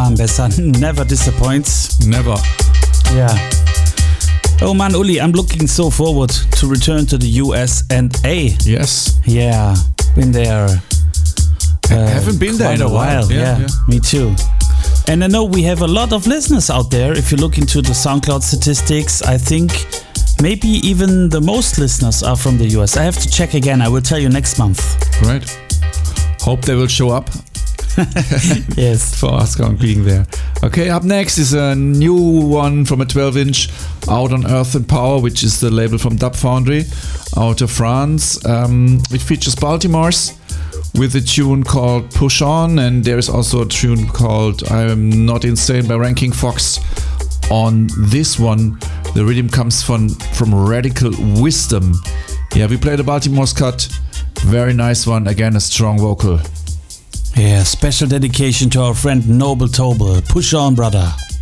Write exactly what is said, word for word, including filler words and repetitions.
Jahren besser. Never disappoints. Never. Yeah. Oh man, Uli, I'm looking so forward to return to the U S and A. Yes. Yeah, been there. I uh, haven't been there in a while. while. Yeah, yeah, yeah, me too. And I know we have a lot of listeners out there. If you look into the SoundCloud statistics, I think maybe even the most listeners are from the U S. I have to check again. I will tell you next month. Right. Hope they will show up. Yes. For us being there. Okay, up next is a new one from a twelve inch out on Earth and Power, which is the label from Dub Foundry out of France. Um, it features Baltimore's with a tune called Push On, and there is also a tune called I'm Not Insane by Ranking Fox. On this one, the rhythm comes from, from Radical Wisdom. Yeah, we played the Baltimore's cut. Very nice one. Again, a strong vocal. Yeah, special dedication to our friend Noble Tobel. Push on, brother.